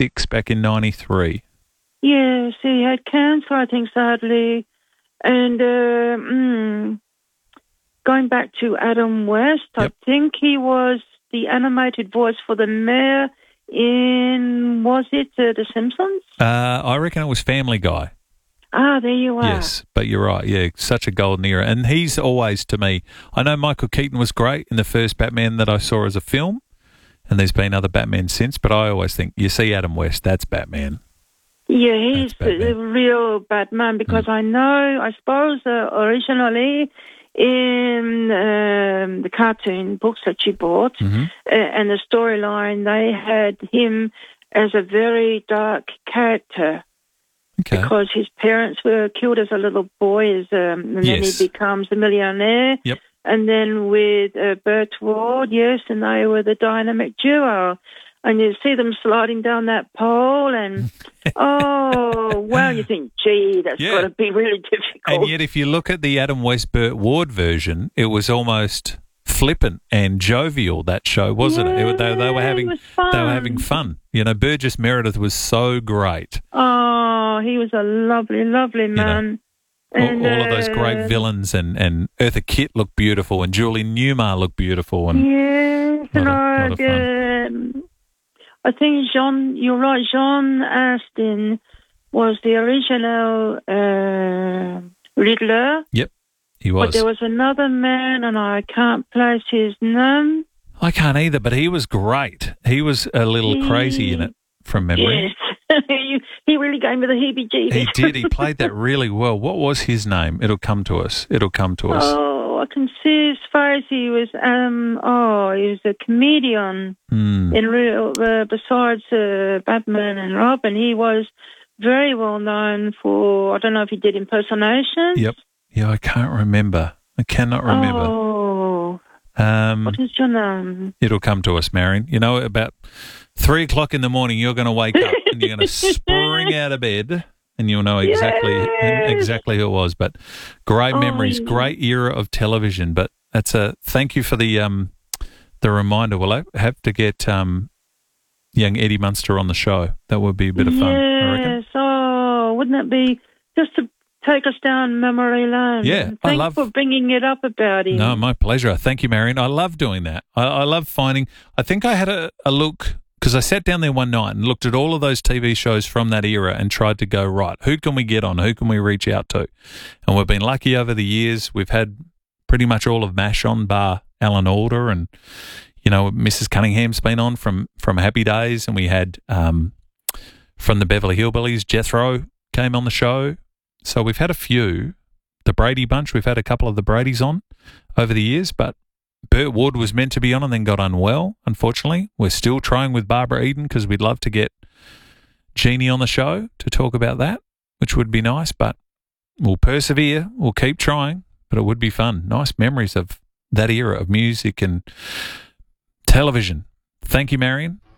6 back in 93. Yes, he had cancer, I think, sadly. And going back to Adam West, Yep. I think he was the animated voice for the mayor in, was it The Simpsons? I reckon it was Family Guy. Ah, there you are. Yes, but you're right. Yeah, such a golden era. And he's always, to me, I know Michael Keaton was great in the first Batman that I saw as a film, and there's been other Batman since, but I always think, you see Adam West, that's Batman. Yeah, he's the real Batman because I suppose originally in the cartoon books that you bought and the storyline, they had him as a very dark character because his parents were killed as a little boy and then he becomes a millionaire. Yep. And then with Burt Ward, and they were the dynamic duo. And you see them sliding down that pole and, you think, gee, that's got to be really difficult. And yet if you look at the Adam West Burt Ward version, it was almost flippant and jovial, that show, wasn't it? They were having fun. You know, Burgess Meredith was so great. Oh, he was a lovely, lovely man. And, all of those great villains and Eartha Kitt looked beautiful and Julie Newmar looked beautiful. And lot of fun. I think you're right, John Astin was the original Riddler. Yep, he was. But there was another man, and I can't place his name. I can't either, but he was great. He was a little crazy in it, from memory. Yes, he really gave me the heebie-jeebies. He did. He played that really well. What was his name? It'll come to us. Oh, I can see his face. He was a comedian in real. Besides Batman and Robin, he was very well known for. I don't know if he did impersonations. Yep. Yeah, I can't remember. I cannot remember. Oh. What is your name? It'll come to us, Marion. You know, about 3 o'clock in the morning, you're going to wake up and you're going to spring out of bed. And you'll know exactly who it was. But great memories, great era of television. But thank you for the reminder. We'll have to get young Eddie Munster on the show. That would be a bit of fun, I reckon. Yes. Oh, wouldn't it be just to take us down memory lane? Yeah, Thanks for bringing it up about him. No, my pleasure. Thank you, Marion. I love doing that. I love finding. I think I had a look. Because I sat down there one night and looked at all of those TV shows from that era and tried to go, right, who can we get on? Who can we reach out to? And we've been lucky over the years. We've had pretty much all of MASH on, bar Alan Alda. And, you know, Mrs. Cunningham's been on from Happy Days. And we had from the Beverly Hillbillies, Jethro came on the show. So we've had a few. The Brady Bunch, we've had a couple of the Bradys on over the years, but Burt Ward was meant to be on and then got unwell, unfortunately. We're still trying with Barbara Eden because we'd love to get Jeannie on the show to talk about that, which would be nice, but we'll persevere. We'll keep trying, but it would be fun. Nice memories of that era of music and television. Thank you, Marion.